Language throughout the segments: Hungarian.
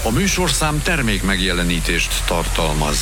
A műsorszám termék megjelenítést tartalmaz.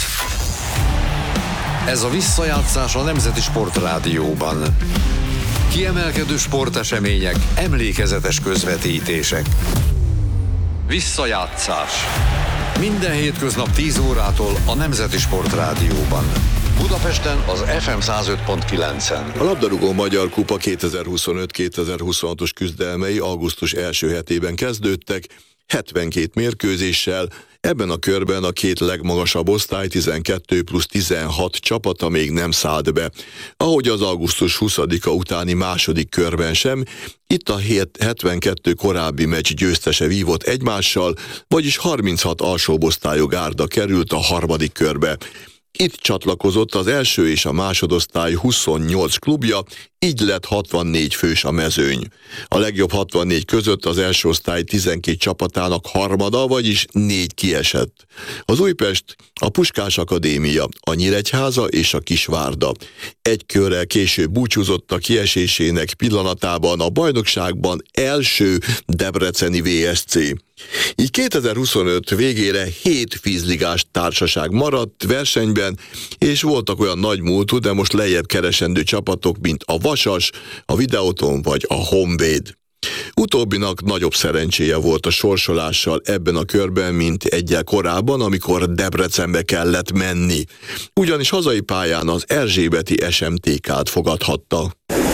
Ez a visszajátszás a Nemzeti Sportrádióban. Kiemelkedő sportesemények, emlékezetes közvetítések. Visszajátszás. Minden hétköznap 10 órától a Nemzeti Sportrádióban. Budapesten az FM 105.9-en. A labdarúgó Magyar Kupa 2025-2026-os küzdelmei augusztus első hetében kezdődtek, 72 mérkőzéssel. Ebben a körben a két legmagasabb osztály 12+16 csapata még nem szállt be. Ahogy az augusztus 20-a utáni második körben sem, itt a 72 korábbi meccs győztese vívott egymással, vagyis 36 alsóbosztályú gárda került a harmadik körbe. Itt csatlakozott az első és a másodosztály 28 klubja, így lett 64 fős a mezőny. A legjobb 64 között az első osztály 12 csapatának harmada, vagyis 4 kiesett. Az Újpest, a Puskás Akadémia, a Nyíregyháza és a Kisvárda. Egy körrel később búcsúzott a kiesésének pillanatában a bajnokságban első debreceni VSC. Így 2025 végére 7 vízligás társaság maradt versenyben, és voltak olyan nagymúltú, de most lejjebb keresendő csapatok, mint a Vasas, a Videoton vagy a Honvéd. Utóbbinak nagyobb szerencséje volt a sorsolással ebben a körben, mint egyel korábban, amikor Debrecenbe kellett menni. Ugyanis hazai pályán az erzsébeti SMTK-t fogadhatta.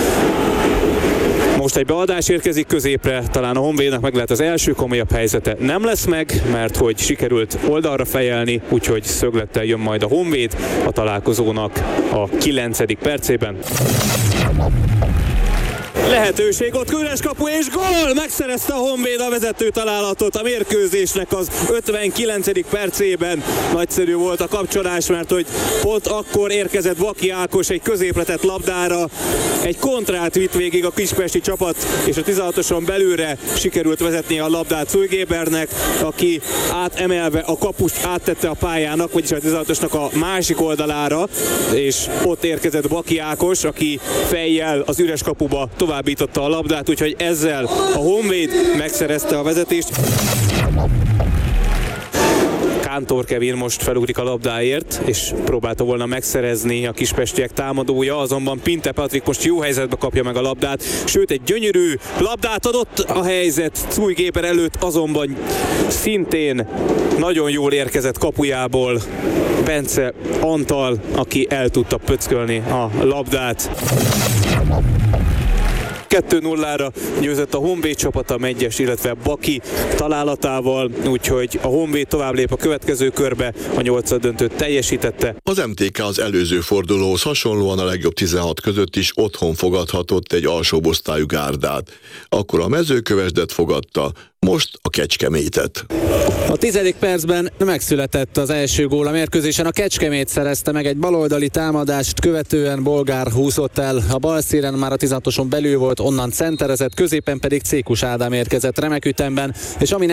Most egy beadás érkezik középre, talán a Honvédnak meg lehet az első komolyabb helyzete. Nem lesz meg, mert hogy sikerült oldalra fejelni, úgyhogy szöglettel jön majd a Honvéd a találkozónak a 9. percében. Lehetőség ott, üres kapu és gól! Megszerezte a Honvéd a vezető találatot a mérkőzésnek az 59. percében. Nagyszerű volt a kapcsolás, mert hogy pont akkor érkezett Baki Ákos egy középre tett labdára. Egy kontrát vitt végig a kispesti csapat, és a 16-oson belülre sikerült vezetni a labdát Zújgébernek, aki átemelve a kapust áttette a pályának, vagyis a 16-osnak a másik oldalára, és ott érkezett Baki Ákos, aki fejjel az üres kapuba továbbította a labdát, úgyhogy ezzel a Honvéd megszerezte a vezetést. Kántor Kevin most felugrik a labdáért, és próbálta volna megszerezni a kispestiek támadója, azonban Pinte Patrik most jó helyzetbe kapja meg a labdát, sőt egy gyönyörű labdát adott a helyzet Zújgéber előtt, azonban szintén nagyon jól érkezett kapujából Bence Antal, aki el tudta pöckölni a labdát. 2-0-ra győzött a Honvéd csapata Megyes, illetve Baki találatával, úgyhogy a Honvéd tovább lép a következő körbe, a 8. döntőt teljesítette. Az MTK az előző fordulóhoz hasonlóan a legjobb 16 között is otthon fogadhatott egy alsóbosztályú gárdát. Akkor a Mezőkövesdet fogadta, most a Kecskemétet. A 10. percben megszületett az első gól a mérkőzésen. A Kecskemét szerezte meg egy baloldali támadást, követően Bolgár húzott el a balszélen, már a 16-oson belül volt, onnan centerezett, középen pedig Cékus Ádám érkezett remek ütemben, és ami